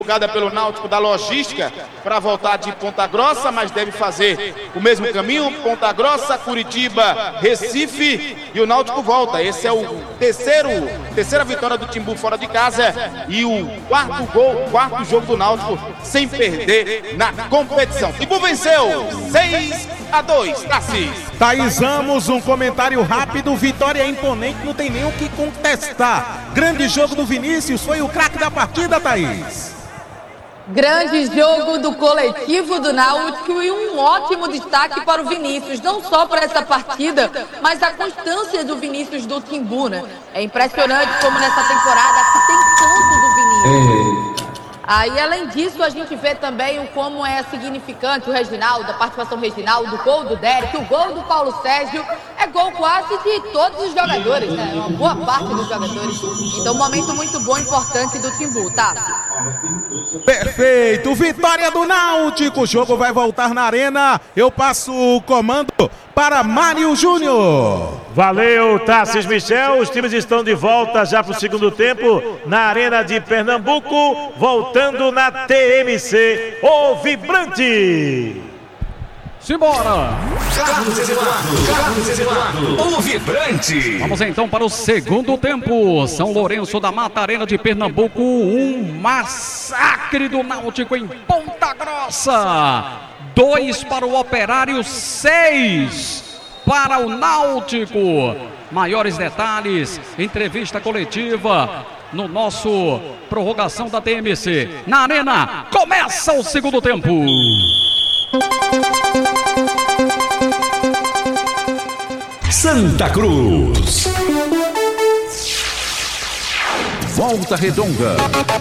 pelo Náutico da logística para voltar de Ponta Grossa, mas deve fazer o mesmo caminho, Ponta Grossa, Curitiba, Recife, e o Náutico volta. Esse é o terceira vitória do Timbu fora de casa e o quarto jogo do Náutico sem perder na competição. Timbu venceu 6-2, Tarcísio. Taizamos, um comentário rápido, vitória imponente, não tem nem o que contestar. Grande jogo do Vinícius, foi o craque da partida, Thaís. Grande jogo do coletivo do Náutico e um ótimo destaque para o Vinícius, não só por essa partida, mas a constância do Vinícius do Timbu, né? É impressionante como nessa temporada aqui tem tanto do Vinícius. Aí, além disso, a gente vê também como é significante o Reginaldo, a participação do Reginaldo, o gol do Derek, o gol do Paulo Sérgio, é gol quase de todos os jogadores, né? Uma boa parte dos jogadores. Então, um momento muito bom e importante do Timbu, tá? Perfeito, vitória do Náutico, o jogo vai voltar na arena, eu passo o comando para Mário Júnior. Valeu, Tarcísio Michel, os times estão de volta já para o segundo tempo na Arena de Pernambuco, voltando na TMC, o Vibrante. Simbora! Carlos Eduardo, o Vibrante. Vamos então para o segundo tempo. São Lourenço da Mata, Arena de Pernambuco, um massacre do Náutico em Ponta Grossa. 2 para o Operário, 6 para o Náutico. Maiores detalhes, entrevista coletiva no nosso prorrogação da TMC. Na Arena, começa o segundo tempo. Santa Cruz. Volta Redonda.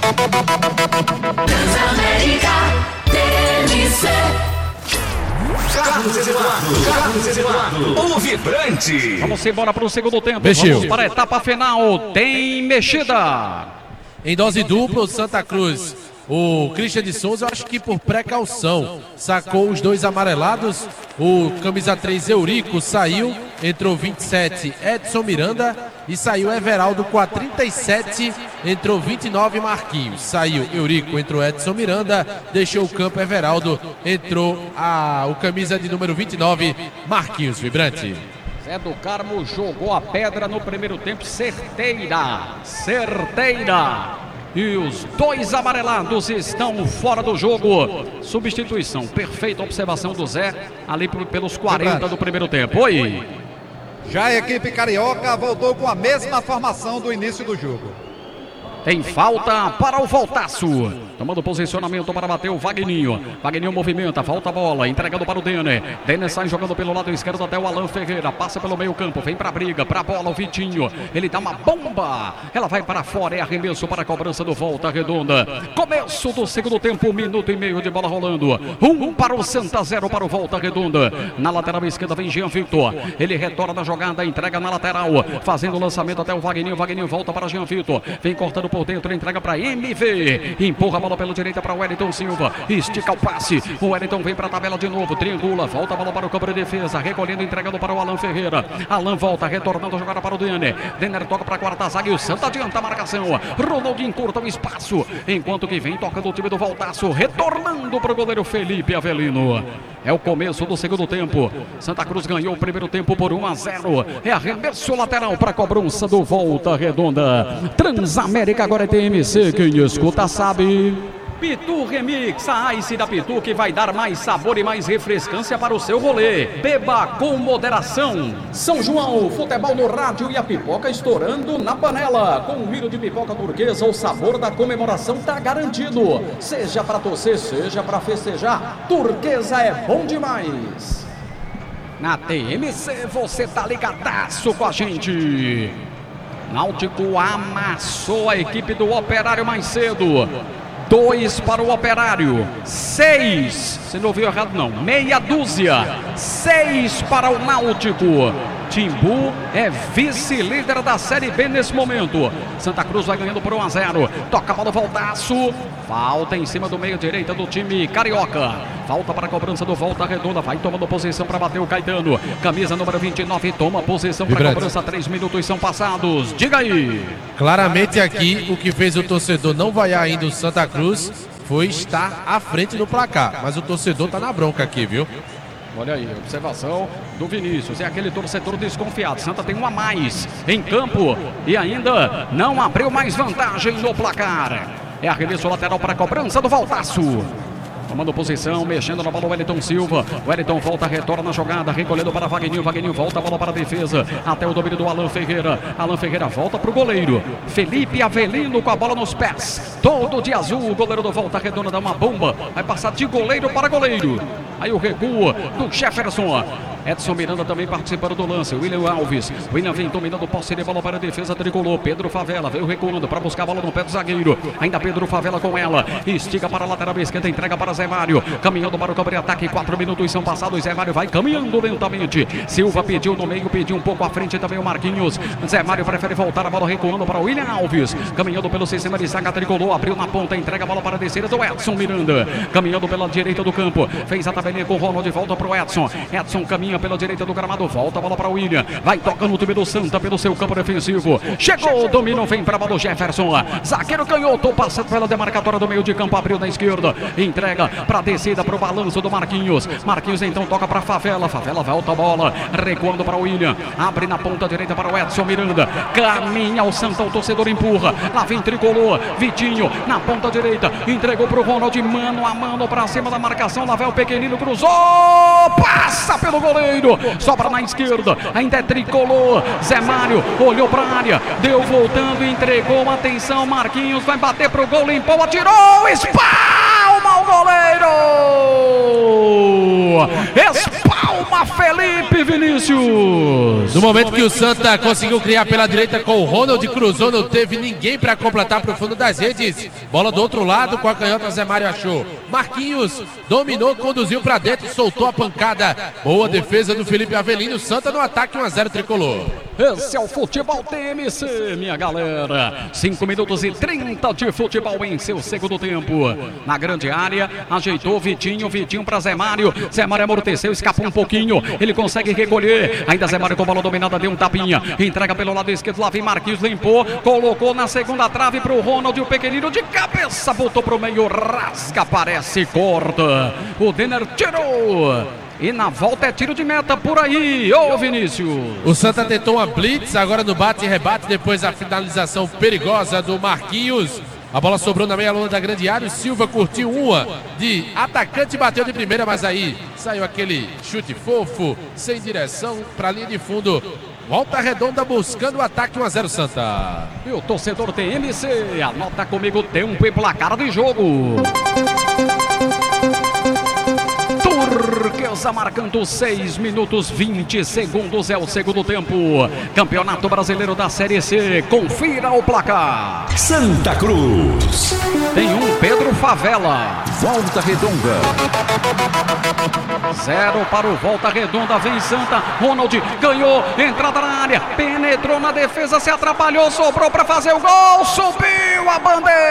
Transamérica TMC. Carlos Eduardo, o Vibrante. Vamos embora para o segundo tempo. Vamos para a etapa final. Tem mexida. Em dose dupla, o Santa Cruz. O Christian de Souza, eu acho que por precaução, sacou os 2 amarelados. O camisa 3 Eurico saiu, entrou 27 Edson Miranda e saiu Everaldo com a 37, entrou 29 Marquinhos. Saiu Eurico, entrou Edson Miranda, deixou o campo Everaldo, entrou o camisa de número 29 Marquinhos. Vibrante. Zé do Carmo jogou a pedra no primeiro tempo, certeira. E os 2 amarelados estão fora do jogo. Substituição, perfeita observação do Zé, ali pelos 40 do primeiro tempo. Oi! Já a equipe carioca voltou com a mesma formação do início do jogo. Tem falta para o Voltaço. Tomando posicionamento para bater o Vagninho. Vagninho movimenta, falta a bola, entregando para o Denner. Denner sai jogando pelo lado esquerdo até o Alan Ferreira. Passa pelo meio campo, vem para a briga, para a bola o Vitinho. Ele dá uma bomba. Ela vai para fora, é arremesso para a cobrança do Volta Redonda. Começo do segundo tempo, 1 minuto e meio de bola rolando. 1 para o Santa, 0 para o Volta Redonda. Na lateral esquerda vem Jean Vitor. Ele retorna da jogada, entrega na lateral. Fazendo o lançamento até o Vagninho. Vagninho volta para Jean Vitor. Vem cortando por dentro, entrega para MV. Empurra a bola pela direita para o Wellington Silva, estica o passe, o Wellington vem para a tabela de novo, triangula, volta a bola para o campo de defesa, recolhendo, entregando para o Alan Ferreira. Alan volta, retornando a jogada para o Denner. Denner toca para a quarta zaga e o Santa adianta a marcação. Ronaldinho curta o espaço, enquanto que vem tocando o time do Voltaço, retornando para o goleiro Felipe Avelino. É o começo do segundo tempo. Santa Cruz ganhou o primeiro tempo por 1-0. É arremesso lateral para a cobrança do Volta Redonda. Transamérica agora é TMC, quem escuta sabe. Pitu Remix, a Ice da Pitu que vai dar mais sabor e mais refrescância para o seu rolê. Beba com moderação. São João, futebol no rádio e a pipoca estourando na panela. Com um milho de pipoca turquesa, o sabor da comemoração tá garantido. Seja para torcer, seja para festejar, turquesa é bom demais. Na TMC você tá ligadaço com a gente. Náutico amassou a equipe do Operário mais cedo. 2 para o Operário, 6, você não ouviu errado não, meia dúzia, 6 para o Náutico. Timbu é vice-líder da Série B nesse momento. Santa Cruz vai ganhando por 1-0. Toca a bola, Voltaço. Falta em cima do meio-direita do time carioca. Falta para a cobrança do Volta Redonda. Vai tomando posição para bater o Caetano. Camisa número 29 toma posição para a cobrança. 3 minutos são passados. Diga aí. Claramente aqui o que fez o torcedor não vaiar ainda o Santa Cruz foi estar à frente do placar. Mas o torcedor tá na bronca aqui, viu? Olha aí, observação do Vinícius. É aquele torcedor desconfiado. Santa tem um a mais em campo e ainda não abriu mais vantagem no placar. É arremesso lateral para a cobrança do Valtaço. Tomando posição, mexendo na bola o Wellington Silva. O Wellington volta, retorna na jogada, recolhendo para Wagninho. Wagninho volta a bola para a defesa. Até o domínio do Alan Ferreira. Alan Ferreira volta para o goleiro. Felipe Avelino com a bola nos pés. Todo de azul. O goleiro do Volta Redonda dá uma bomba. Vai passar de goleiro para goleiro. Aí o recuo do Jefferson. Edson Miranda também participando do lance. William Alves. William vem dominando o posse de bola para a defesa tricolor. Pedro Favela veio recuando para buscar a bola no pé do zagueiro. Ainda Pedro Favela com ela. Estica para a lateral esquerda. Entrega para Zé Mário. Caminhando para o campo de ataque. 4 minutos são passados. Zé Mário vai caminhando lentamente. Silva pediu no meio. Pediu um pouco à frente também o Marquinhos. Zé Mário prefere voltar a bola recuando para o William Alves. Caminhando pelo sistema de zaga tricolor. Abriu na ponta. Entrega a bola para a descida do Edson Miranda. Caminhando pela direita do campo. Fez a tabelinha com o Ronald. Volta para o Edson. Edson caminha pela direita do gramado, volta a bola para o William, vai tocando o time do Santa pelo seu campo defensivo, chegou, domínio, vem para a bola do Jefferson, zagueiro canhoto, passando pela demarcatória do meio de campo, abriu na esquerda, entrega para a descida, para o balanço do Marquinhos, Marquinhos então toca para Favela, Favela volta a bola, recuando para o William, abre na ponta direita para o Edson Miranda, caminha o Santa, o torcedor empurra, lá vem tricolor, Vitinho na ponta direita, entregou para o Ronald, mano a mano para cima da marcação, lá vai o pequenino, cruzou, passa pelo goleiro, sobra na esquerda, ainda é tricolor, Zé Mário olhou para a área, deu voltando, entregou, atenção, Marquinhos vai bater pro gol, limpou, atirou, espalma o goleiro, espalma Felipe Vinícius. No momento que o Santa conseguiu criar pela direita com o Ronald, cruzou, não teve ninguém para completar para o fundo das redes, bola do outro lado com a canhota, Zé Mário achou, Marquinhos dominou, conduziu para dentro, soltou a pancada, boa defesa do Felipe Avelino, Santa no ataque, 1-0 tricolor. Esse é o futebol TMC, minha galera. 5 minutos e 30 de futebol em seu segundo tempo. Na grande área, ajeitou Vitinho para Zé Mário. Zé Mário amorteceu, escapou um pouquinho. Ele consegue recolher. Ainda Zé Mário com a bola dominada, deu um tapinha. Entrega pelo lado esquerdo, lá vem Marquinhos, limpou. Colocou na segunda trave pro Ronald, o pequenino de cabeça. Botou pro meio, rasga, parece, corta. O Denner tirou. E na volta é tiro de meta por aí, ô Vinícius. O Santa tentou uma blitz, agora no bate e rebate, depois a finalização perigosa do Marquinhos. A bola sobrou na meia lona da grande área, o Silva curtiu uma de atacante, bateu de primeira, mas aí saiu aquele chute fofo, sem direção, para a linha de fundo. Volta Redonda buscando o ataque, 1-0 Santa. E o torcedor TMC, anota comigo tempo e placar de jogo. Turquesa marcando 6 minutos 20 segundos, é o segundo tempo. Campeonato Brasileiro da Série C, confira o placar. Santa Cruz tem um Pedro Favela. Volta Redonda. 0 para o Volta Redonda, vem Santa, Ronald ganhou, entrada na área, penetrou na defesa, se atrapalhou, sobrou para fazer o gol, subiu a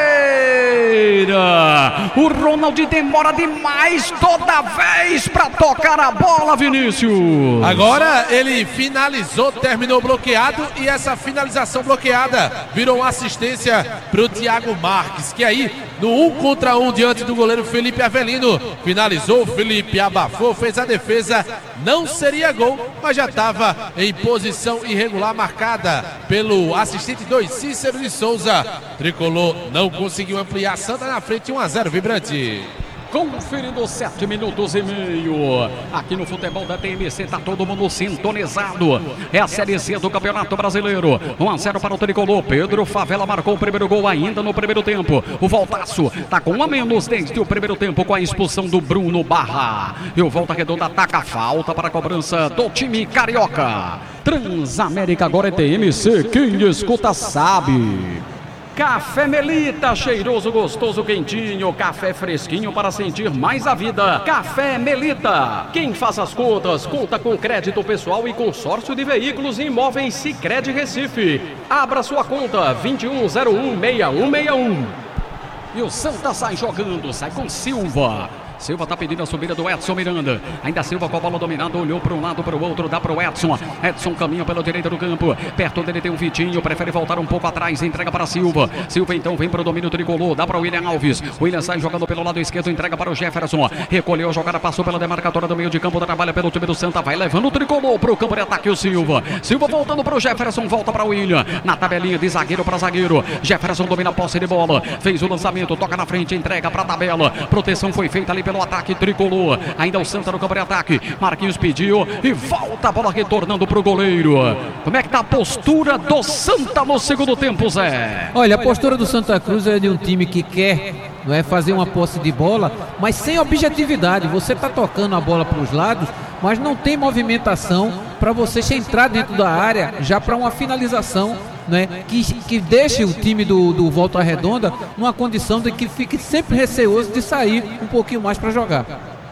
bandeira. O Ronald demora demais toda vez para tocar a bola, Vinícius. Agora ele finalizou, terminou bloqueado e essa finalização bloqueada virou uma assistência para o Thiago Marques, que aí no 1 contra 1 diante do goleiro Felipe Avelino, finalizou, Felipe abafou, fez a defesa, não seria gol, mas já estava em posição irregular marcada pelo assistente 2, Cícero de Souza. Tricolor não conseguiu ampliar, Santa na frente, 1-0 vibrante. Conferindo 7 minutos e meio. Aqui no futebol da TMC tá todo mundo sintonizado. É a Série C do Campeonato Brasileiro. 1-0 para o tricolor. Pedro Favela marcou o primeiro gol ainda no primeiro tempo. O Voltaço tá com 1 a menos desde o primeiro tempo com a expulsão do Bruno Barra. E o Volta Redonda ataca a falta para a cobrança do time carioca. Transamérica agora é TMC. Quem escuta sabe. Café Melita, cheiroso, gostoso, quentinho, café fresquinho para sentir mais a vida. Café Melita, quem faz as contas, conta com crédito pessoal e consórcio de veículos e imóveis Sicredi Recife. Abra sua conta, 21016161. E o Santa sai jogando, sai com Silva. Silva tá pedindo a subida do Edson Miranda. Ainda Silva com a bola dominada, olhou para um lado, para o outro, dá para o Edson. Edson caminha pela direita do campo. Perto dele tem o Vitinho, prefere voltar um pouco atrás, entrega para Silva. Silva então vem para o domínio tricolor, dá para o William Alves. William sai jogando pelo lado esquerdo, entrega para o Jefferson. Recolheu a jogada, passou pela demarcatória do meio de campo, trabalha pelo time do Santa, vai levando o tricolor para o campo de ataque o Silva. Silva voltando para o Jefferson, volta para o William. Na tabelinha de zagueiro para zagueiro. Jefferson domina a posse de bola, fez o lançamento, toca na frente, entrega para a tabela. Proteção foi feita ali pelo ataque tricolor. Ainda o Santa no campo de ataque. Marquinhos pediu e volta a bola retornando para o goleiro. Como é que tá a postura do Santa no segundo tempo, Zé? Olha, a postura do Santa Cruz é de um time que quer, não é, fazer uma posse de bola, mas sem objetividade. Você tá tocando a bola para os lados, mas não tem movimentação para você entrar dentro da área já para uma finalização, né, que deixe o time do Volta Redonda numa condição de que fique sempre receoso de sair um pouquinho mais para jogar.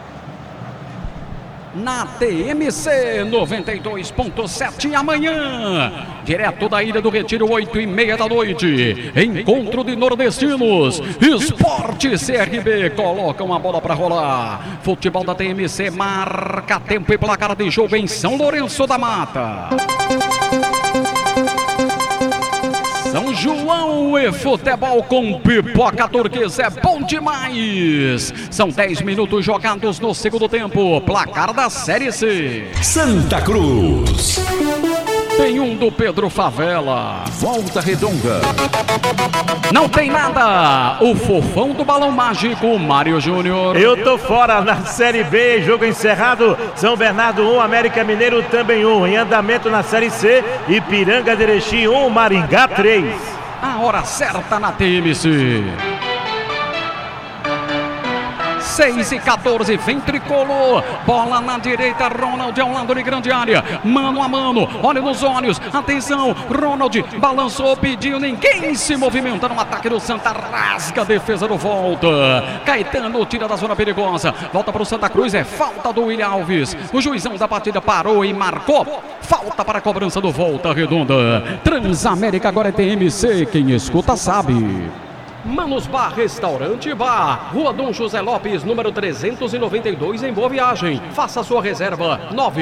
Na TMC 92.7 amanhã, direto da Ilha do Retiro, 8h30 da noite, encontro de nordestinos, Esporte CRB coloca uma bola para rolar. Futebol da TMC marca tempo e placar de jogo em São Lourenço da Mata. São João e futebol com pipoca turquesa é bom demais. São 10 minutos jogados no segundo tempo. Placar da Série C. Santa Cruz. Tem um do Pedro Favela. Volta Redonda. Não tem nada. O fofão do balão mágico, Mário Júnior. Eu tô fora na Série B, jogo encerrado. São Bernardo 1, América Mineiro também 1. Em andamento na Série C, Ipiranga de Erechim 1, Maringá 3. A hora certa na TMC. 6h14, vem tricolor, bola na direita, Ronald ao lado de grande área, mano a mano, olha nos olhos, atenção, Ronald balançou, pediu, ninguém se movimenta no ataque do Santa, rasga a defesa do Volta, Caetano tira da zona perigosa, volta para o Santa Cruz, é falta do William Alves, o juizão da partida parou e marcou, falta para a cobrança do Volta Redonda. Transamérica agora é TMC, quem escuta sabe. Manos Bar Restaurante Bar, Rua Dom José Lopes, número 392, em Boa Viagem. Faça sua reserva,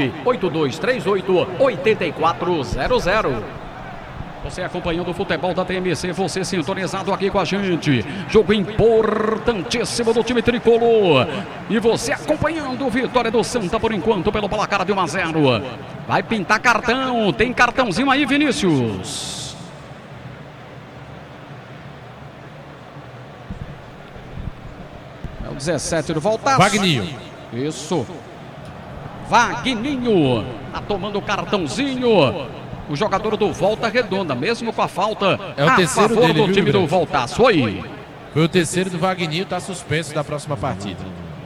98238-8400. Você acompanhando o futebol da TMC, você sintonizado aqui com a gente. Jogo importantíssimo do time tricolor. E você acompanhando a vitória do Santa por enquanto pelo placar de 1-0. Vai pintar cartão, tem cartãozinho aí, Vinícius. É o 17 do Voltaço. Vagninho. Isso. Vagninho. Tá tomando o cartãozinho. O jogador do Volta Redonda, mesmo com a falta, é o terceiro favor dele, do time do Voltaço. Foi o terceiro do Vagninho, tá suspenso da próxima partida.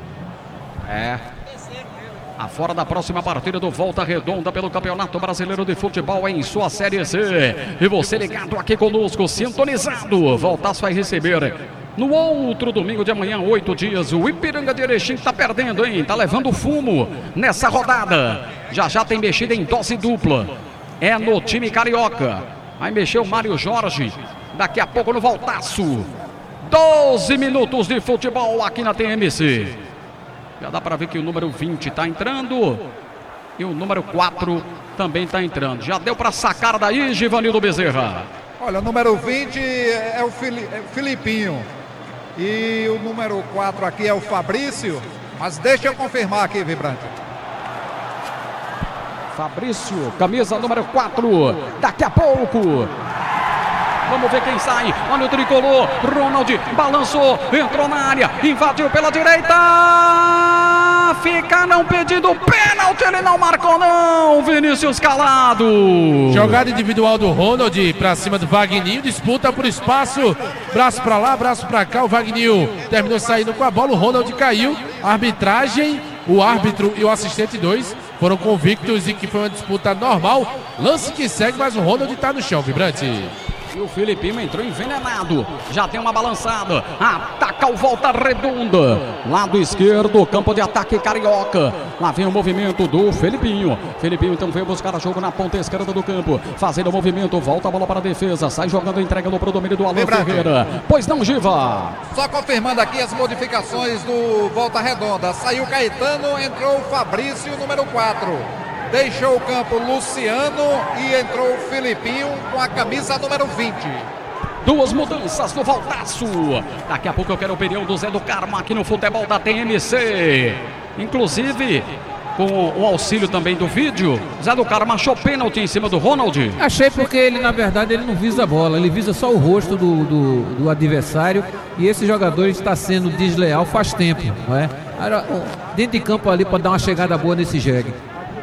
Fora da próxima partida do Volta Redonda pelo Campeonato Brasileiro de Futebol em sua Série C. E você ligado aqui conosco, sintonizado. Voltaço vai receber no outro domingo de amanhã, 8 dias, o Ipiranga de Erechim tá perdendo, hein? Tá levando fumo nessa rodada. Já tem mexida em dose dupla. É no time carioca. Vai mexer o Mário Jorge. Daqui a pouco no Voltaço. 12 minutos de futebol aqui na TMC. Já dá para ver que o número 20 tá entrando. E o número 4 também tá entrando. Já deu para sacar daí, Givanildo Bezerra. Olha, o número 20 é o Filipinho. E o número 4 aqui é o Fabrício. Mas deixa eu confirmar aqui, Vibrante. Fabrício, camisa número 4. Daqui a pouco. Vamos ver quem sai. Olha o tricolor. Ronald balançou, entrou na área, invadiu pela direita. Ficaram pedindo pênalti. Ele não marcou, não. Vinícius Calado. Jogada individual do Ronald pra cima do Vagninho. Disputa por espaço. Braço pra lá, braço pra cá. O Vagninho terminou saindo com a bola. O Ronald caiu. A arbitragem, o árbitro e o assistente 2 foram convictos e que foi uma disputa normal. Lance que segue, mas o Ronald tá no chão, Vibrante. E o Filipinho entrou envenenado. Já tem uma balançada. Ataca o Volta Redonda. Lado esquerdo, campo de ataque carioca. Lá vem o movimento do Filipinho. Filipinho então veio buscar jogo na ponta esquerda do campo. Fazendo o movimento, volta a bola para a defesa. Sai jogando, entregando para o domínio do Alan Ferreira. Pois não, Giva. Só confirmando aqui as modificações do Volta Redonda. Saiu Caetano, entrou o Fabrício, número 4. Deixou o campo Luciano e entrou o Filipinho com a camisa número 20. Duas mudanças no Voltaço. Daqui a pouco eu quero a opinião do Zé do Carmo aqui no futebol da TMC. Inclusive, com o auxílio também do vídeo, Zé do Carmo achou pênalti em cima do Ronald. Achei porque ele, na verdade, ele não visa a bola. Ele visa só o rosto do adversário. E esse jogador está sendo desleal faz tempo, não é? Dentro de campo ali pode dar uma chegada boa nesse jegue.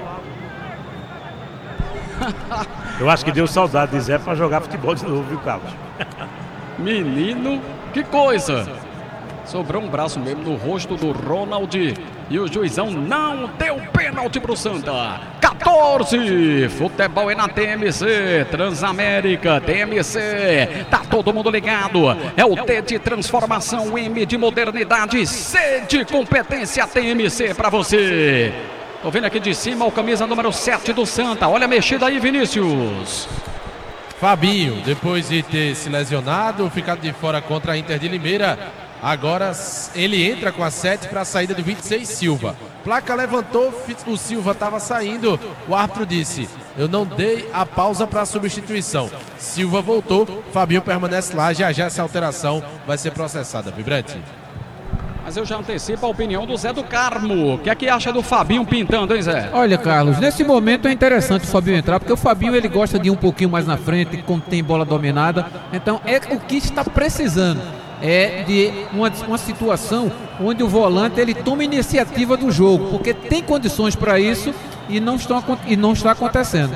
Eu acho que deu saudade de Zé para jogar futebol de novo, viu, Carlos? Menino, que coisa! Sobrou um braço mesmo no rosto do Ronald. E o juizão não deu pênalti pro Santa. 14. Futebol é na TMC. Transamérica, TMC. Tá todo mundo ligado. É o T de transformação, M de modernidade, C de competência TMC pra você. Tô vendo aqui de cima o camisa número 7 do Santa. Olha a mexida aí, Vinícius. Fabinho, depois de ter se lesionado, ficado de fora contra a Inter de Limeira, agora ele entra com a 7 para a saída do 26 Silva. Placa levantou, o Silva estava saindo. O árbitro disse: eu não dei a pausa para a substituição. Silva voltou, Fabinho permanece lá. Já essa alteração vai ser processada. Vibrante. Mas eu já antecipo a opinião do Zé do Carmo. O que é que acha do Fabinho pintando, hein, Zé? Olha, Carlos, nesse momento é interessante o Fabinho entrar, porque o Fabinho ele gosta de ir um pouquinho mais na frente, quando tem bola dominada. Então é o que está precisando. É de uma situação onde o volante ele toma iniciativa do jogo, porque tem condições para isso e não está acontecendo.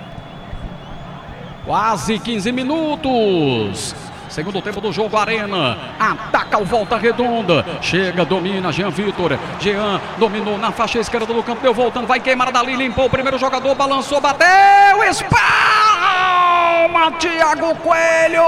Quase 15 minutos. Segundo tempo do jogo, Arena. Ataca o Volta Redonda. Chega, domina, Jean Vitor. Jean dominou na faixa esquerda do campo. Deu voltando, vai queimar dali. Limpou o primeiro jogador, balançou, bateu. Espalma, Thiago Coelho.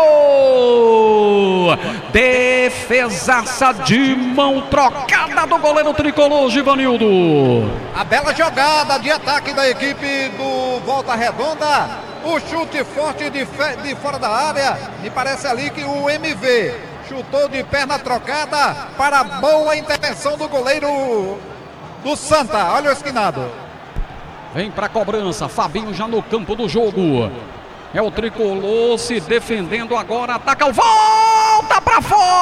Defesaça de mão trocada do goleiro tricolor, Givanildo. A bela jogada de ataque da equipe do Volta Redonda. O chute forte de fora da área. Me parece ali que o MV chutou de perna trocada para a boa intervenção do goleiro do Santa. Olha o esquinado. Vem para a cobrança. Fabinho já no campo do jogo. É o tricolor se defendendo agora. Ataca o volta para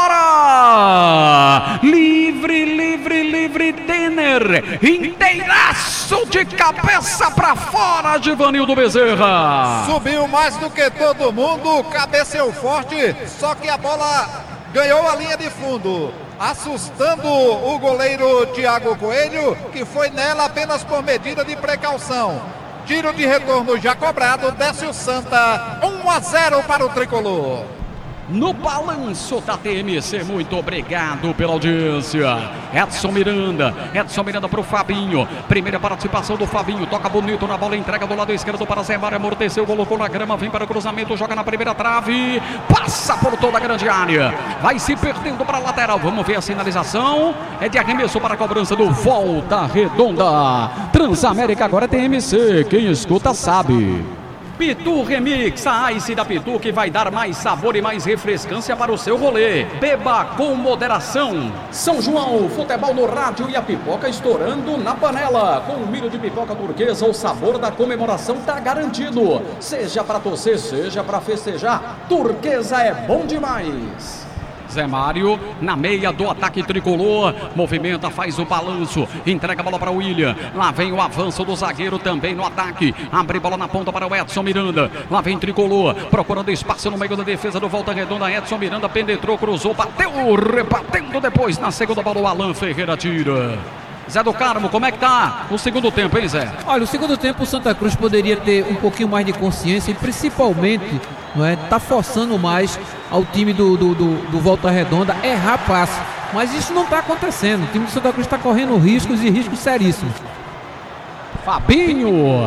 fora. Livre, livre, livre. Denner. Inteiraço de cabeça para fora. Givanildo Bezerra. Subiu mais do que todo mundo. Cabeceou forte. Só que a bola ganhou a linha de fundo, assustando o goleiro Thiago Coelho, que foi nela apenas por medida de precaução. Tiro de retorno já cobrado, desce o Santa, 1-0 para o tricolor. No balanço da TMC, muito obrigado pela audiência. Edson Miranda para o Fabinho. Primeira participação do Fabinho, toca bonito na bola, entrega do lado esquerdo para Zé Mário, amorteceu, colocou na grama, vem para o cruzamento, joga na primeira trave, passa por toda a grande área, vai se perdendo para a lateral. Vamos ver a sinalização, é de arremesso para a cobrança do Volta Redonda. Transamérica agora é TMC, quem escuta sabe. Pitu Remix, a Ice da Pitu que vai dar mais sabor e mais refrescância para o seu rolê. Beba com moderação. São João, futebol no rádio e a pipoca estourando na panela. Com o milho de pipoca turquesa, o sabor da comemoração tá garantido. Seja para torcer, seja para festejar, turquesa é bom demais. Zé Mário na meia do ataque tricolor, movimenta, faz o balanço, entrega a bola para o William, lá vem o avanço do zagueiro também no ataque, abre bola na ponta para o Edson Miranda, lá vem tricolor, procurando espaço no meio da defesa do Volta Redonda. Edson Miranda penetrou, cruzou, bateu, rebatendo depois na segunda bola o Alan Ferreira tira. Zé do Carmo, como é que tá o segundo tempo, hein, Zé? Olha, o segundo tempo o Santa Cruz poderia ter um pouquinho mais de consciência e principalmente, não é, tá forçando mais ao time do Volta Redonda errar passe. Mas isso não tá acontecendo. O time do Santa Cruz está correndo riscos e riscos seríssimos. Fabinho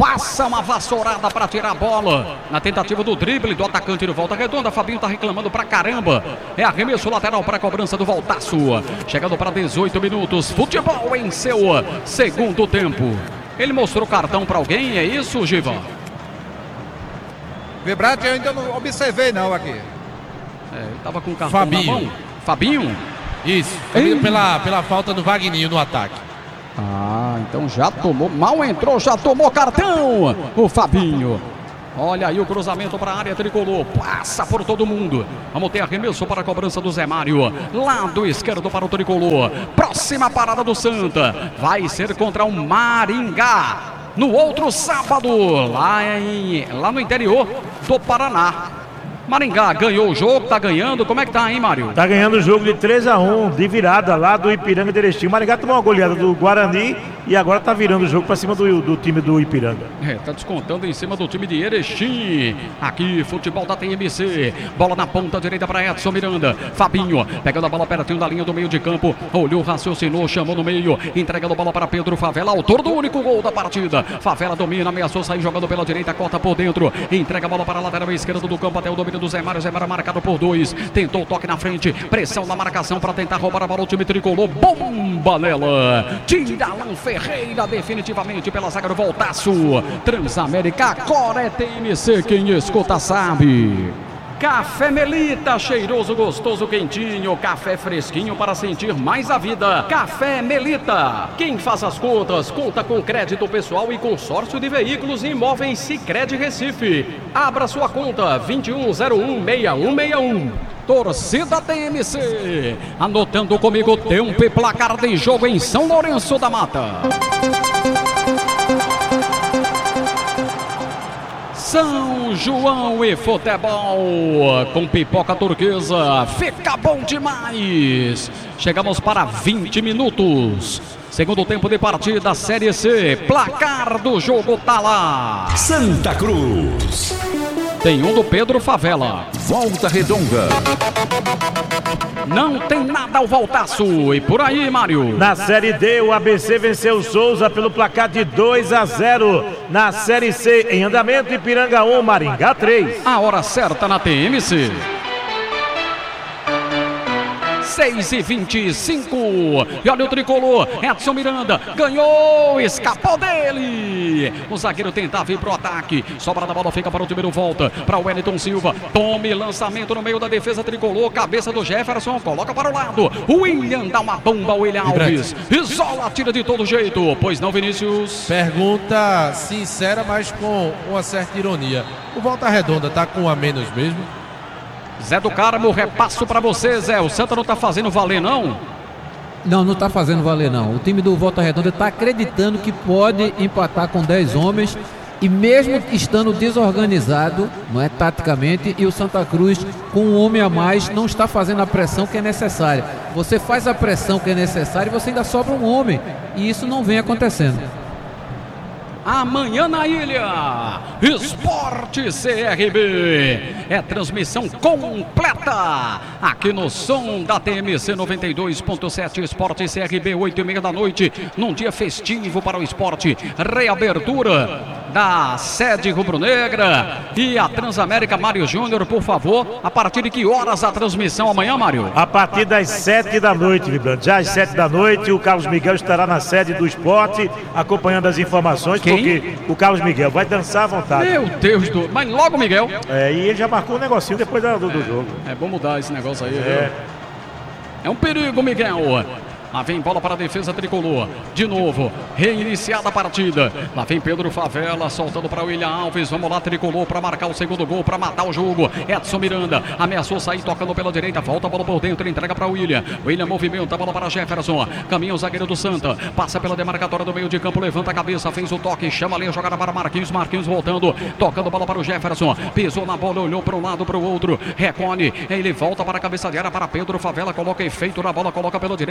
passa uma vassourada para tirar a bola. Na tentativa do drible do atacante do Volta Redonda, Fabinho tá reclamando pra caramba. É arremesso lateral para a cobrança do Voltaço. Chegando para 18 minutos. Futebol em seu segundo tempo. Ele mostrou cartão para alguém, é isso, Giva? Vibrante, eu ainda não observei não aqui. Ele tava com o cartão na mão. Fabinho? Isso, pela falta do Wagninho no ataque. Então já tomou, mal entrou, já tomou cartão o Fabinho. Olha aí o cruzamento para a área tricolor, passa por todo mundo. Vamos ter arremesso para a cobrança do Zé Mário. Lado esquerdo para o tricolor. Próxima parada do Santa. Vai ser contra o Maringá. No outro sábado, lá no interior do Paraná. Maringá ganhou o jogo, tá ganhando. Como é que tá, hein, Mário? Tá ganhando o jogo de 3-1, de virada lá do Ipiranga de Erechim. O Maringá tomou uma goleada do Guarani e agora tá virando o jogo pra cima do time do Ipiranga. Tá descontando em cima do time de Erechim. Aqui, futebol da TMC. Bola na ponta direita para Edson Miranda. Fabinho, pegando a bola pertinho da linha do meio de campo. Olhou, raciocinou, chamou no meio. Entregando a bola para Pedro Favela, autor do único gol da partida. Favela domina, ameaçou sair jogando pela direita, corta por dentro. Entrega a bola para a lateral esquerda do campo até o domínio do Zé Mário. Zé Mário marcado por 2. Tentou o toque na frente. Pressão na marcação para tentar roubar a bola. O time tricolor. Bomba nela. Tira Alan Ferreira definitivamente pela zaga do Voltaço. Transamérica, agora é TMC. Quem escuta sabe. Café Melita, cheiroso, gostoso, quentinho. Café fresquinho para sentir mais a vida. Café Melita. Quem faz as contas, conta com crédito pessoal e consórcio de veículos e imóveis Sicredi Recife. Abra sua conta 21016161. Torcida TMC. Anotando comigo tempo e placar de jogo em São Lourenço da Mata. São João e futebol com pipoca turquesa, fica bom demais. Chegamos para 20 minutos. Segundo tempo de partida, Série C. Placar do jogo tá lá. Santa Cruz. Tem um do Pedro Favela. Volta Redonda. Não tem nada ao Voltaço. E por aí, Mário? Na Série D, o ABC venceu o Souza pelo placar de 2-0. Na Série C, em andamento, Ipiranga 1, Maringá 3. A hora certa na TMC. 6h25. E olha o tricolor. Edson Miranda ganhou. Escapou dele. O zagueiro tentava ir pro ataque. Sobra da bola, fica para o time do Volta. Para o Wellington Silva. Tome lançamento no meio da defesa tricolor. Cabeça do Jefferson. Coloca para o lado. O William dá uma bomba. William Alves. Isola, tira de todo jeito. Pois não, Vinícius? Pergunta sincera, mas com uma certa ironia. O Volta Redonda tá com a menos mesmo? Zé do Carmo, repasso para você, Zé. O Santa não tá fazendo valer, não? Não tá fazendo valer, não. O time do Volta Redonda está acreditando que pode empatar com 10 homens. E mesmo estando desorganizado, não é, taticamente, e o Santa Cruz com um homem a mais não está fazendo a pressão que é necessária. Você faz a pressão que é necessária e você ainda sobra um homem. E isso não vem acontecendo. Amanhã na ilha, Esporte CRB. É transmissão completa aqui no som da TMC 92.7. Esporte CRB, 8h30 da noite, num dia festivo para o esporte. Reabertura da sede rubro-negra e a Transamérica. Mário Júnior, por favor, a partir de que horas a transmissão amanhã, Mário? A partir das 7 da noite, Vibrante. Já às 7 da noite, o Carlos Miguel estará na sede do esporte, acompanhando as informações. Porque o Carlos Miguel vai dançar à vontade. Meu Deus do... Mas logo, Miguel. E ele já marcou um negocinho depois do jogo. É bom mudar esse negócio aí, viu? É um perigo, Miguel. Lá vem bola para a defesa tricolor. De novo, reiniciada a partida. Lá vem Pedro Favela, soltando para o William Alves. Vamos lá, tricolor, para marcar o segundo gol, para matar o jogo. Edson Miranda ameaçou sair, tocando pela direita. Volta a bola por dentro, ele entrega para o William. William movimenta a bola para Jefferson. Caminha o zagueiro do Santa. Passa pela demarcatória do meio de campo, levanta a cabeça, fez o toque, chama ali a jogada para Marquinhos. Marquinhos voltando, tocando a bola para o Jefferson. Pisou na bola, olhou para um lado, para o outro. Recolhe, ele volta para a cabeça de área para Pedro Favela. Coloca efeito na bola, coloca pela direita para o Edson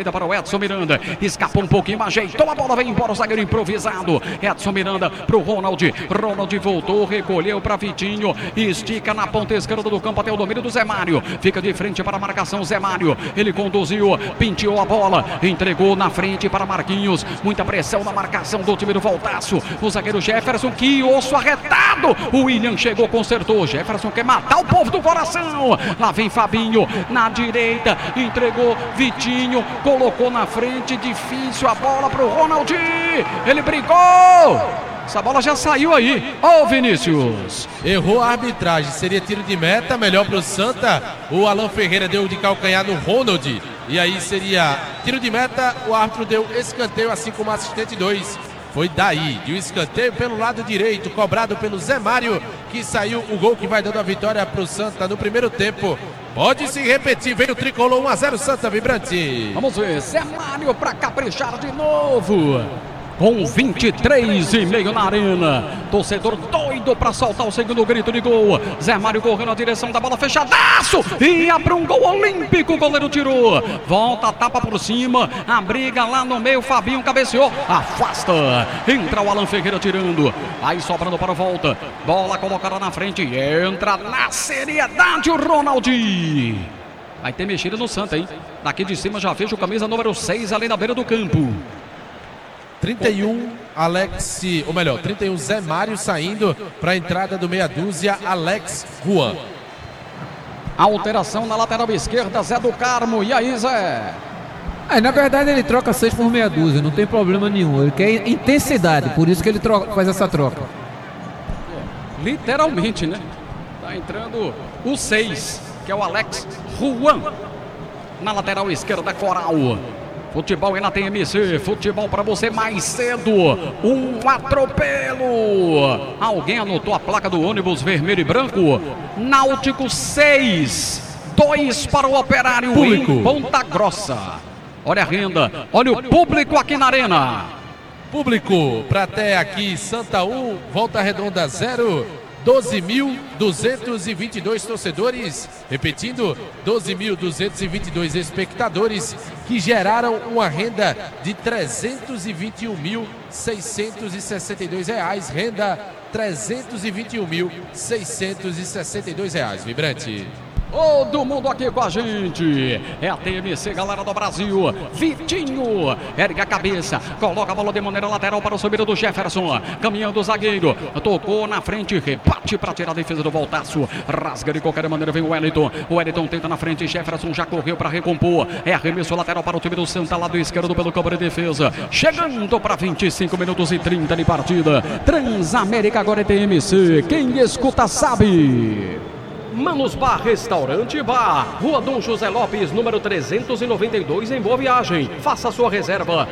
Edson Miranda. Escapou um pouquinho, ajeitou a bola, vem embora o zagueiro improvisado. Edson Miranda pro Ronald. Ronald voltou, recolheu para Vitinho. Estica na ponta esquerda do campo até o domínio do Zé Mário. Fica de frente para a marcação Zé Mário. Ele conduziu, penteou a bola, entregou na frente para Marquinhos. Muita pressão na marcação do time do Voltaço. O zagueiro Jefferson, que osso arretado. O William chegou, consertou. Jefferson quer matar o povo do coração. Lá vem Fabinho na direita, entregou Vitinho, colocou na frente, difícil a bola pro Ronald. Ele brincou. Essa bola já saiu aí. Ô Vinícius. Errou a arbitragem, seria tiro de meta, melhor pro Santa. O Alan Ferreira deu de calcanhar no Ronald. E aí seria tiro de meta, o árbitro deu escanteio, assim como o assistente 2. Foi daí, de um escanteio pelo lado direito, cobrado pelo Zé Mário, que saiu o gol que vai dando a vitória pro Santa no primeiro tempo. Pode se repetir, veio o tricolor 1-0 Santa Vibrante. Vamos ver, Zé Mário pra caprichar de novo. Com 23,5 na arena. Torcedor doido para soltar o segundo grito de gol. Zé Mário correndo na direção da bola, fechadaço. Ia para um gol olímpico, o goleiro tirou. Volta, tapa por cima. A briga lá no meio, Fabinho cabeceou. Afasta. Entra o Alan Ferreira tirando. Aí sobrando para a volta. Bola colocada na frente. Entra na seriedade o Ronald. Vai ter mexida no Santa, hein? Daqui de cima já fez o camisa número 6 ali na beira do campo. 31 Alex, ou melhor, 31 Zé Mário saindo para a entrada do meia dúzia Alex Juan. Alteração na lateral esquerda, Zé do Carmo. E aí, Zé? Na verdade ele troca 6 por meia dúzia, não tem problema nenhum. Ele quer intensidade, por isso que ele faz essa troca. Literalmente, né? Tá entrando o 6, que é o Alex Juan. Na lateral esquerda, Coral. Futebol é na TMC, futebol para você mais cedo. Um atropelo. Alguém anotou a placa do ônibus vermelho e branco? Náutico 6, 2 para o Operário público em Ponta Grossa. Olha a renda, olha o público aqui na arena. Público para até aqui, Santa 1, Volta Redonda 0. 12.222 torcedores, repetindo, 12.222 espectadores que geraram uma renda de R$ 321.662, renda R$ 321.662, Vibrante. Todo mundo aqui com a gente. É a TMC, galera do Brasil. Vitinho ergue a cabeça, coloca a bola de maneira lateral para o subida do Jefferson. Caminhando o zagueiro, tocou na frente, rebate para tirar a defesa do Voltaço. Rasga de qualquer maneira, vem o Wellington. O Wellington tenta na frente, Jefferson já correu para recompor. É arremesso lateral para o time do Santa, lado esquerdo pelo campo de defesa. Chegando para 25 minutos e 30 de partida. Transamérica agora é TMC. Quem escuta sabe. Manos Bar Restaurante e Bar, Rua Dom José Lopes, número 392, em Boa Viagem. Faça sua reserva,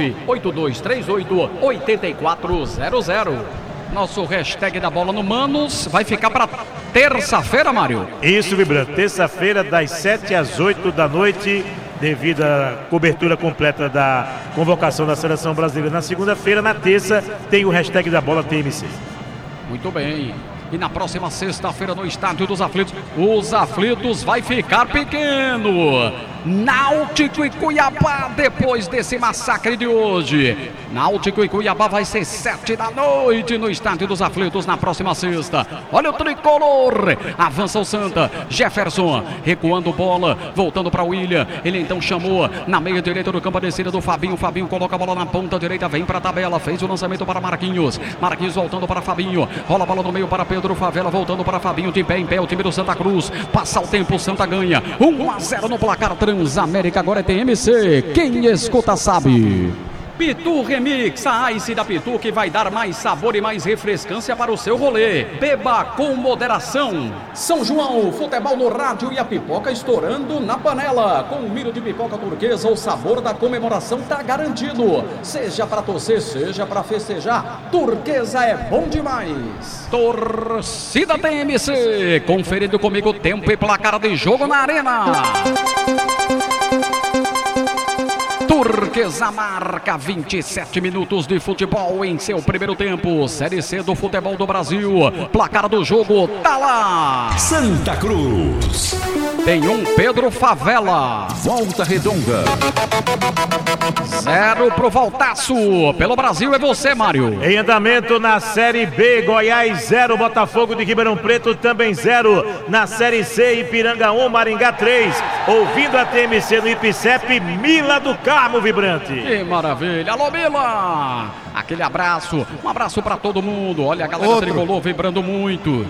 98238-8400. Nosso hashtag da bola no Manos vai ficar para terça-feira, Mário. Isso, Vibrante, terça-feira das 7 às 8 da noite, devido à cobertura completa da convocação da Seleção Brasileira na segunda-feira. Na terça tem o hashtag da bola TMC. Muito bem. E na próxima sexta-feira no Estádio dos Aflitos, os Aflitos vai ficar pequeno. Náutico e Cuiabá depois desse massacre de hoje. Náutico e Cuiabá vai ser 7 da noite no Estádio dos Aflitos na próxima sexta. Olha o tricolor, avança o Santa, Jefferson recuando bola, voltando para o William. Ele então chamou na meia direita do campo a descida do Fabinho. Fabinho coloca a bola na ponta direita, vem para a tabela, fez o lançamento para Marquinhos. Marquinhos voltando para Fabinho, rola a bola no meio para Pedro Favela, voltando para Fabinho, de pé em pé o time do Santa Cruz. Passa o tempo, o Santa ganha 1-0 no placar. Transamérica agora é TMC, quem escuta sabe. Pitu Remix, a Ice da Pitu que vai dar mais sabor e mais refrescância para o seu rolê. Beba com moderação. São João, futebol no rádio e a pipoca estourando na panela. Com milho de pipoca turquesa, o sabor da comemoração tá garantido. Seja para torcer, seja para festejar, turquesa é bom demais. Torcida TMC, conferindo comigo tempo e placar de jogo na arena. Turquesa marca 27 minutos de futebol em seu primeiro tempo. Série C do futebol do Brasil. Placar do jogo tá lá. Santa Cruz. Tem um Pedro Favela. Volta Redonda. 0 pro Voltaço. Pelo Brasil é você, Mário. Em andamento na Série B, Goiás 0, Botafogo de Ribeirão Preto também 0. Na Série C, Ipiranga 1, Maringá 3. Ouvindo a TMC no Ipicep, Mila do Carmo Vibrante. Que maravilha. Alô, Mila. Aquele abraço. Um abraço pra todo mundo. Olha a galera tricolor vibrando muito.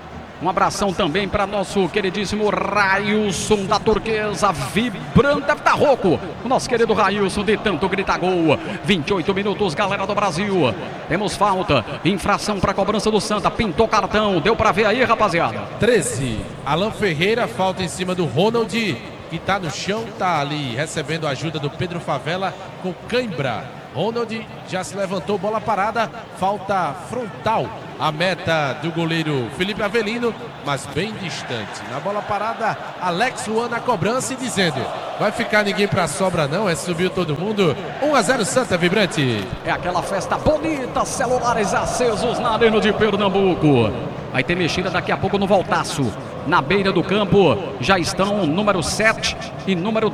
Um abração também para nosso queridíssimo Railson da Turquesa, vibrando, deve estar rouco. O nosso querido Railson de tanto gritar gol. 28 minutos, galera do Brasil. Temos falta, infração para cobrança do Santa, pintou cartão, deu para ver aí, rapaziada. 13, Alan Ferreira, falta em cima do Ronald, que tá no chão, tá ali recebendo a ajuda do Pedro Favela com cãibra. Ronald já se levantou, bola parada, falta frontal. A meta do goleiro Felipe Avelino, mas bem distante. Na bola parada, Alex Juan na cobrança e dizendo: vai ficar ninguém pra sobra não, subiu todo mundo. 1-0 Santa Vibrante. É aquela festa bonita, celulares acesos na Arena de Pernambuco. Vai ter mexida daqui a pouco no Voltaço. Na beira do campo já estão número 7 e número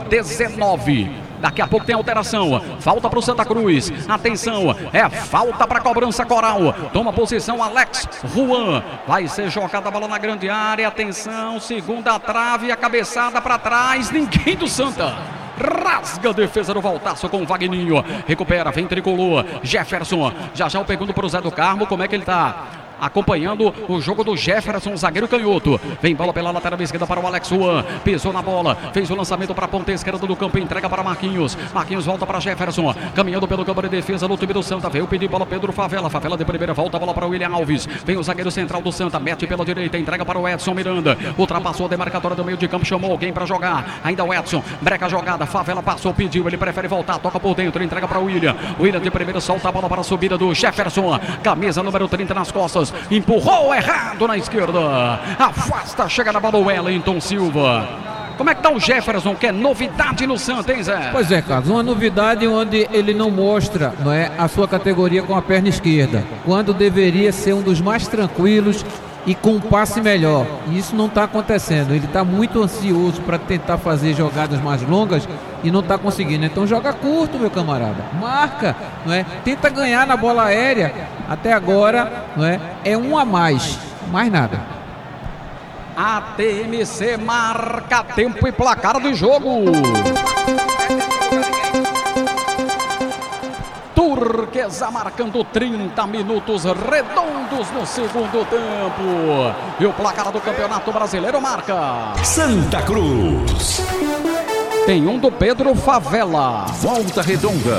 19. Daqui a pouco tem alteração. Falta para o Santa Cruz. Atenção, é falta para a cobrança Coral. Toma posição Alex Juan. Vai ser jogada a bola na grande área. Atenção, segunda trave, a cabeçada para trás. Ninguém do Santa. Rasga a defesa do Voltaço com o Vagninho. Recupera, vem tricolor. Jefferson. Já o pegando para o Zé do Carmo. Como é que ele tá? Acompanhando o jogo do Jefferson, zagueiro canhoto. Vem bola pela lateral esquerda para o Alex Juan. Pisou na bola, fez o lançamento para a ponta esquerda do campo. Entrega para Marquinhos. Marquinhos volta para Jefferson. Caminhando pelo campo de defesa no time do Santa. Veio pedir bola Pedro Favela. Favela de primeira, volta a bola para o William Alves. Vem o zagueiro central do Santa. Mete pela direita, entrega para o Edson Miranda. Ultrapassou a demarcatória do meio de campo. Chamou alguém para jogar. Ainda o Edson. Breca a jogada. Favela passou, pediu. Ele prefere voltar. Toca por dentro. Entrega para o William. William de primeira, solta a bola para a subida do Jefferson. Camisa número 30 nas costas. Empurrou errado na esquerda. Afasta, chega na bola o Wellington Silva. Como é que tá o Jefferson, que é novidade no Santa, hein, Zé? Pois é, Carlos, uma novidade onde ele não mostra, não é, a sua categoria com a perna esquerda, quando deveria ser um dos mais tranquilos e com um passe melhor. E isso não está acontecendo. Ele está muito ansioso para tentar fazer jogadas mais longas e não está conseguindo. Então joga curto, meu camarada. Marca, não é? Tenta ganhar na bola aérea. Até agora, não é? É um a mais nada. A TMC marca tempo e placar do jogo. Turquesa marcando 30 minutos redondos no segundo tempo. E o placar do Campeonato Brasileiro marca Santa Cruz. Tem um do Pedro Favela. Volta Redonda.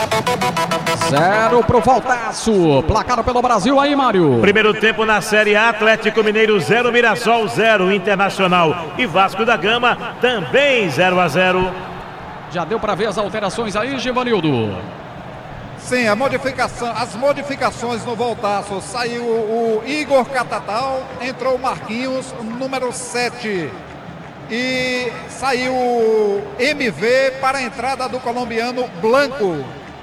0 pro Voltaço. Placar pelo Brasil aí, Mário. Primeiro tempo na Série A, Atlético Mineiro 0, Mirassol 0, Internacional e Vasco da Gama também 0-0. Já deu para ver as alterações aí, Givanildo? Sim, as modificações no Voltaço. Saiu o Igor Catatal, entrou o Marquinhos, número 7. E saiu o MV para a entrada do colombiano Blanco.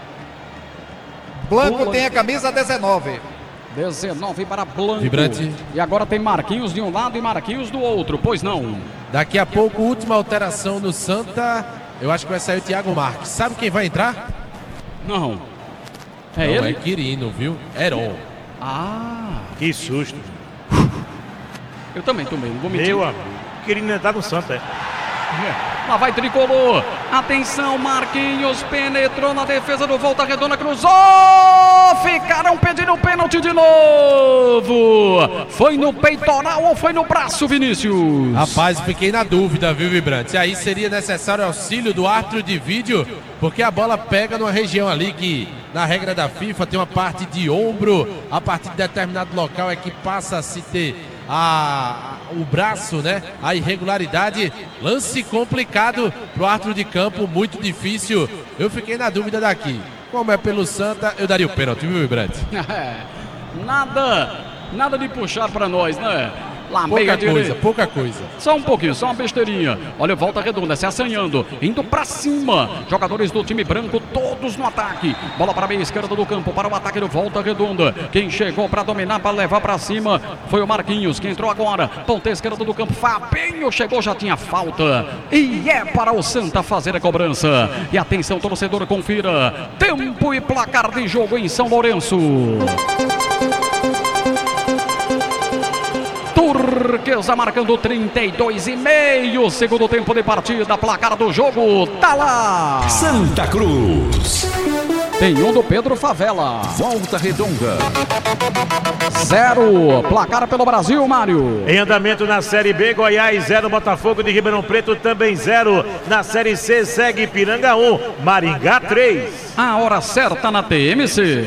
Blanco tem a camisa 19. 19 para Blanco. Vibrante. E agora tem Marquinhos de um lado e Marquinhos do outro, pois não? Daqui a pouco, última alteração no Santa. Eu acho que vai sair o Thiago Marques. Sabe quem vai entrar? Não. É ele? É Quirino, viu? Heron. Ah. Que susto. Eu também tomei, não vou mentir. Meu amigo. Quirino entrar no Santa, Lá vai tricolor. Atenção, Marquinhos penetrou na defesa do Volta Redonda, cruzou. Ficaram pedindo pênalti de novo. Foi no peitoral ou foi no braço, Vinícius? Rapaz, fiquei na dúvida, viu, Vibrante? Aí seria necessário auxílio do árbitro de vídeo, porque a bola pega numa região ali que, na regra da FIFA, tem uma parte de ombro. A partir de determinado local é que passa a se ter o braço, né? A irregularidade. Lance complicado pro árbitro de campo, muito difícil. Eu fiquei na dúvida daqui. Como é pelo Santa, eu daria o pênalti, viu, Vibrante? Nada de puxar para nós, né? Lá meia direita. Pouca coisa. Só um pouquinho, só uma besteirinha. Olha, Volta Redonda se assanhando, indo pra cima. Jogadores do time branco, todos no ataque. Bola para a meia esquerda do campo, para o ataque do Volta Redonda. Quem chegou para dominar, para levar pra cima, foi o Marquinhos, que entrou agora. Ponta esquerda do campo, Fabinho chegou, já tinha falta. E é para o Santa fazer a cobrança. E atenção, torcedor, confira. Tempo e placar de jogo em São Lourenço. Turquesa marcando 32,5. Segundo tempo de partida, placar do jogo, tá lá. Santa Cruz. Tem um do Pedro Favela. Volta Redonda. 0. Placar pelo Brasil, Mário. Em andamento na Série B, Goiás 0, Botafogo de Ribeirão Preto também 0. Na Série C segue Ipiranga 1, Maringá 3. A hora certa na TMC.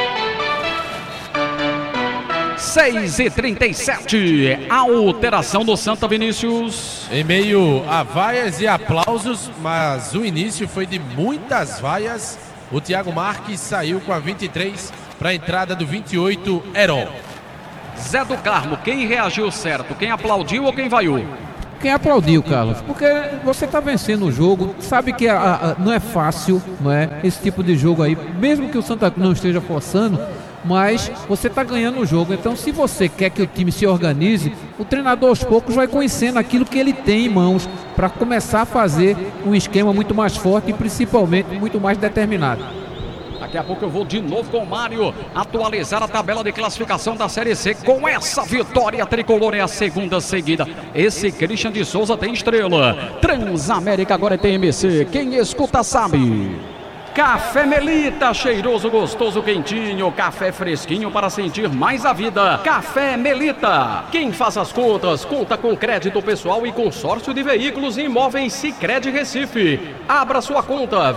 6h37, alteração do Santa, Vinícius. Em meio a vaias e aplausos, mas o início foi de muitas vaias. O Thiago Marques saiu com a 23 para a entrada do 28, Heron. Zé do Carmo, quem reagiu certo? Quem aplaudiu ou quem vaiou? Quem aplaudiu, Carlos? Porque você está vencendo o jogo, sabe que não é fácil, não é? Esse tipo de jogo aí, mesmo que o Santa Cruz não esteja forçando, mas você está ganhando o jogo. Então, se você quer que o time se organize, o treinador aos poucos vai conhecendo aquilo que ele tem em mãos para começar a fazer um esquema muito mais forte e principalmente muito mais determinado. Daqui a pouco eu vou de novo com o Mário atualizar a tabela de classificação da Série C. Com essa vitória tricolor, é a segunda seguida. Esse Christian de Souza tem estrela. Transamérica agora é TMC. Quem escuta sabe. Café Melita, cheiroso, gostoso, quentinho. Café fresquinho para sentir mais a vida. Café Melita. Quem faz as contas, conta com crédito pessoal e consórcio de veículos e imóveis Sicredi Recife. Abra sua conta,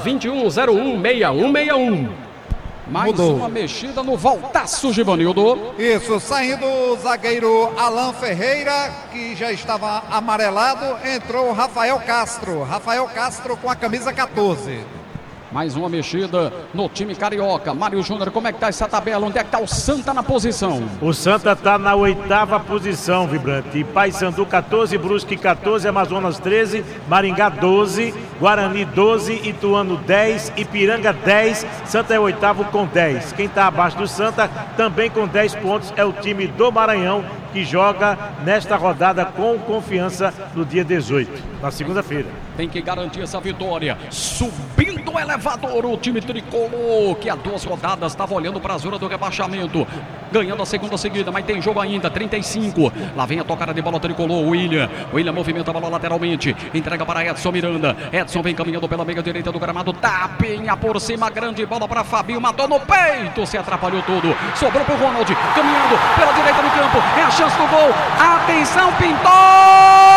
21016161. Mais uma mexida no voltaço, Givanildo. Isso, saindo o zagueiro Alan Ferreira, que já estava amarelado, entrou o Rafael Castro. Rafael Castro com a camisa 14. Mais uma mexida no time carioca. Mário Júnior, como é que tá essa tabela? Onde é que tá o Santa na posição? O Santa tá na 8ª posição, Vibrante. Paysandu 14, Brusque 14, Amazonas 13, Maringá 12, Guarani 12, Ituano 10, Ipiranga 10. Santa é 8º com 10. Quem tá abaixo do Santa também com 10 pontos é o time do Maranhão, que joga nesta rodada com Confiança no dia 18, na segunda-feira. Tem que garantir essa vitória. Subindo o elevador, o time tricolor, que há 2 rodadas estava olhando para a zona do rebaixamento. Ganhando a segunda seguida, mas tem jogo ainda, 35. Lá vem a tocada de bola tricolor, William movimenta a bola lateralmente, entrega para Edson Miranda. Edson vem caminhando pela meia direita do gramado, tapinha por cima, grande bola para Fabinho, matou no peito, se atrapalhou todo. Sobrou para o Ronald, caminhando pela direita do campo, é a chance do gol. Atenção, pintou!